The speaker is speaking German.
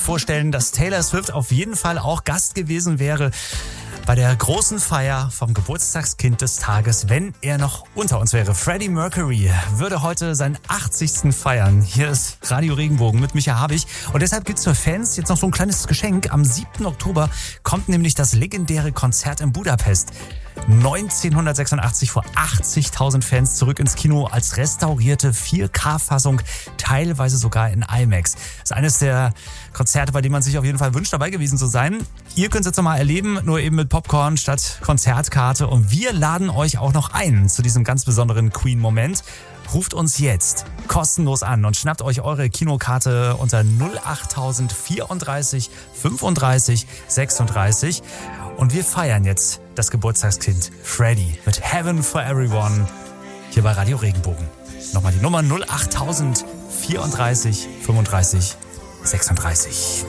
vorstellen, dass Taylor Swift auf jeden Fall auch Gast gewesen wäre bei der großen Feier vom Geburtstagskind des Tages, wenn er noch unter uns wäre. Freddie Mercury würde heute seinen 80. feiern. Hier ist Radio Regenbogen mit Micha Habich. Und deshalb gibt's für Fans jetzt noch so ein kleines Geschenk. Am 7. Oktober kommt nämlich das legendäre Konzert in Budapest. 1986 vor 80.000 Fans zurück ins Kino als restaurierte 4K-Fassung, teilweise sogar in IMAX. Das ist eines der Konzerte, bei denen man sich auf jeden Fall wünscht, dabei gewesen zu sein. Ihr könnt es jetzt nochmal erleben, nur eben mit Popcorn statt Konzertkarte. Und wir laden euch auch noch ein zu diesem ganz besonderen Queen-Moment. Ruft uns jetzt kostenlos an und schnappt euch eure Kinokarte unter 08000 34 35 36. Und wir feiern jetzt das Geburtstagskind Freddie mit Heaven for Everyone hier bei Radio Regenbogen. Nochmal die Nummer 08000 34 35 36.